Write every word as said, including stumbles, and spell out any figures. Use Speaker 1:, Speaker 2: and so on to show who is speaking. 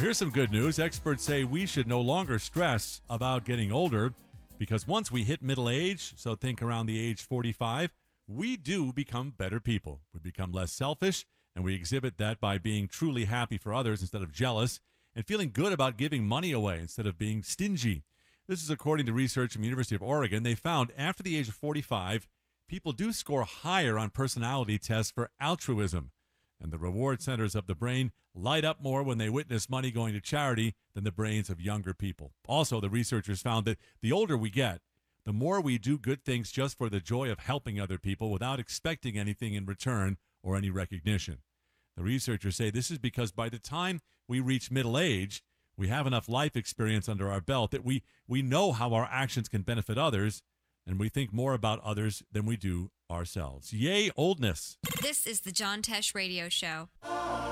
Speaker 1: here's some good news. Experts say we should no longer stress about getting older because once we hit middle age, so think around the age forty-five, we do become better people. We become less selfish, and we exhibit that by being truly happy for others instead of jealous and feeling good about giving money away instead of being stingy. This is according to research from the University of Oregon. They found after the age of forty-five, people do score higher on personality tests for altruism, and the reward centers of the brain light up more when they witness money going to charity than the brains of younger people. Also, the researchers found that the older we get, the more we do good things just for the joy of helping other people without expecting anything in return or any recognition. The researchers say this is because by the time we reach middle age, we have enough life experience under our belt that we, we know how our actions can benefit others, and we think more about others than we do ourselves. Yay, oldness.
Speaker 2: This is the John Tesh Radio Show.